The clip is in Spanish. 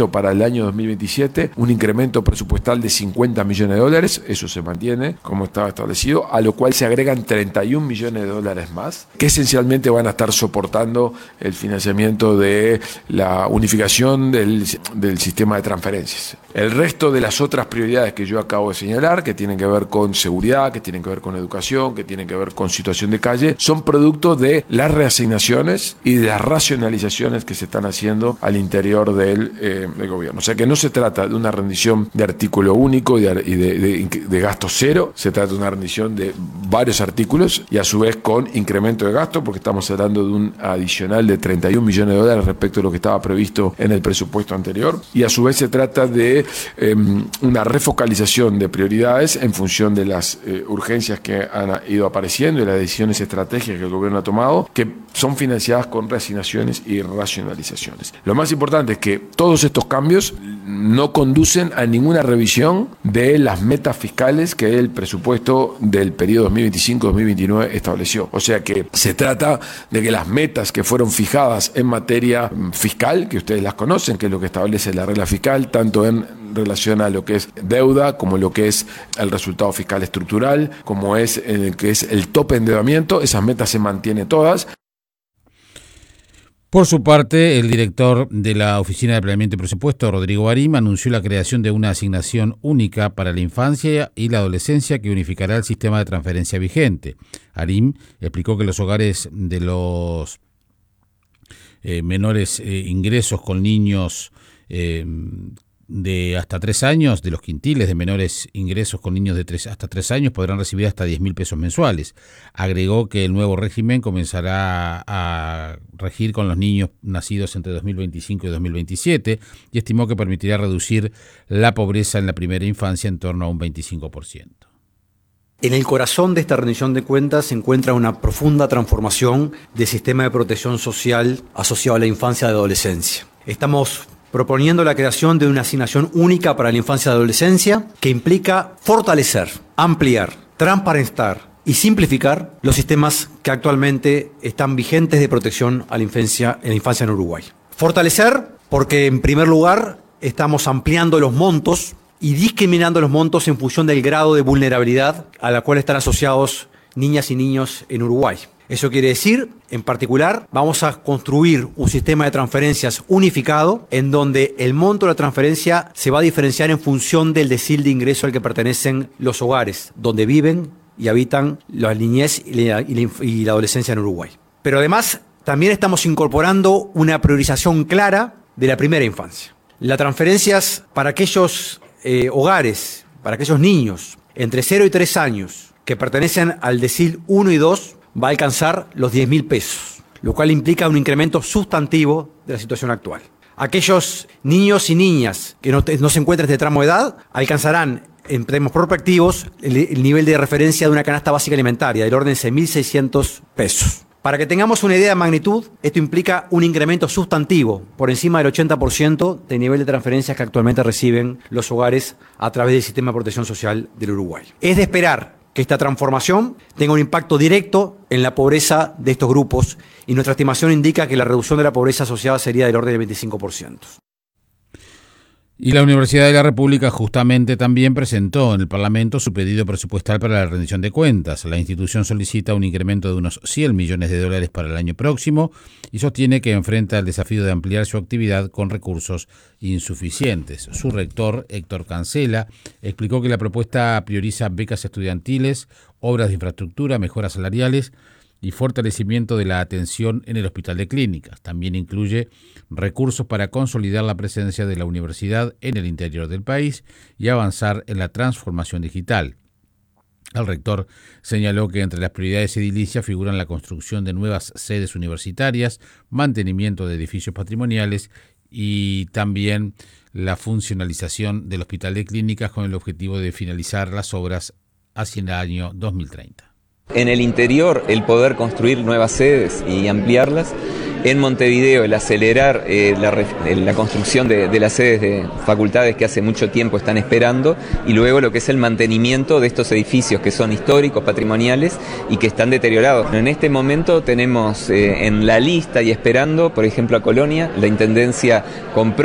previsto para el año 2027 un incremento presupuestal de $50 millones, eso se mantiene como estaba establecido, a lo cual se agregan $31 millones más, que esencialmente van a estar soportando el financiamiento de la unificación del sistema de transferencias. El resto de las otras prioridades que yo acabo de señalar, que tienen que ver con seguridad, que tienen que ver con educación, que tienen que ver con situación de calle, son producto de las reasignaciones y de las racionalizaciones que se están haciendo al interior del gobierno. O sea que no se trata de una rendición de artículo único y de gasto cero, se trata de una rendición de varios artículos y a su vez con incremento de gasto, porque estamos hablando de un adicional de $31 millones respecto a lo que estaba previsto en el presupuesto anterior, y a su vez se trata de una refocalización de prioridades en función de las urgencias que han ido apareciendo y las decisiones estratégicas que el gobierno ha tomado, que son financiadas con reasignaciones y racionalizaciones. Lo más importante es que todos estos cambios no conducen a ninguna revisión de las metas fiscales que el presupuesto del periodo 2025-2029 estableció. O sea que se trata de que las metas que fueron fijadas en materia fiscal, que ustedes las conocen, que es lo que establece la regla fiscal, tanto en relación a lo que es deuda, como lo que es el resultado fiscal estructural, como es el tope de endeudamiento, esas metas se mantienen todas. Por su parte, el director de la Oficina de Planeamiento y Presupuesto, Rodrigo Arim, anunció la creación de una asignación única para la infancia y la adolescencia que unificará el sistema de transferencia vigente. Arim explicó que los hogares de los menores ingresos con niños de hasta 3 años, de los quintiles de menores ingresos con niños de hasta 3 años podrán recibir hasta 10.000 pesos mensuales. Agregó que el nuevo régimen comenzará a regir con los niños nacidos entre 2025 y 2027 y estimó que permitirá reducir la pobreza en la primera infancia en torno a un 25%. En el corazón de esta rendición de cuentas se encuentra una profunda transformación del sistema de protección social asociado a la infancia y la adolescencia. Estamos proponiendo la creación de una asignación única para la infancia y la adolescencia que implica fortalecer, ampliar, transparentar y simplificar los sistemas que actualmente están vigentes de protección a la infancia en Uruguay. Fortalecer porque, en primer lugar, estamos ampliando los montos y discriminando los montos en función del grado de vulnerabilidad a la cual están asociados niñas y niños en Uruguay. Eso quiere decir, en particular, vamos a construir un sistema de transferencias unificado en donde el monto de la transferencia se va a diferenciar en función del decil de ingreso al que pertenecen los hogares, donde viven y habitan la niñez y la adolescencia en Uruguay. Pero además, también estamos incorporando una priorización clara de la primera infancia. Las transferencias para aquellos hogares, para aquellos niños entre 0 y 3 años que pertenecen al decil 1 y 2, va a alcanzar los 10.000 pesos, lo cual implica un incremento sustantivo de la situación actual. Aquellos niños y niñas que no se encuentran en este tramo de edad alcanzarán, en términos prospectivos, el nivel de referencia de una canasta básica alimentaria, del orden de 6.600 pesos. Para que tengamos una idea de magnitud, esto implica un incremento sustantivo por encima del 80% del nivel de transferencias que actualmente reciben los hogares a través del sistema de protección social del Uruguay. Es de esperar que esta transformación tenga un impacto directo en la pobreza de estos grupos y nuestra estimación indica que la reducción de la pobreza asociada sería del orden del 25%. Y la Universidad de la República justamente también presentó en el Parlamento su pedido presupuestal para la rendición de cuentas. La institución solicita un incremento de unos $100 millones para el año próximo y sostiene que enfrenta el desafío de ampliar su actividad con recursos insuficientes. Su rector, Héctor Cancela, explicó que la propuesta prioriza becas estudiantiles, obras de infraestructura, mejoras salariales y fortalecimiento de la atención en el Hospital de Clínicas. También incluye recursos para consolidar la presencia de la universidad en el interior del país y avanzar en la transformación digital. El rector señaló que entre las prioridades edilicias figuran la construcción de nuevas sedes universitarias, mantenimiento de edificios patrimoniales y también la funcionalización del Hospital de Clínicas con el objetivo de finalizar las obras hacia el año 2030. En el interior, el poder construir nuevas sedes y ampliarlas. En Montevideo, el acelerar la construcción de las sedes de facultades que hace mucho tiempo están esperando, y luego lo que es el mantenimiento de estos edificios que son históricos, patrimoniales y que están deteriorados. En este momento tenemos en la lista y esperando, por ejemplo, a Colonia, la Intendencia compró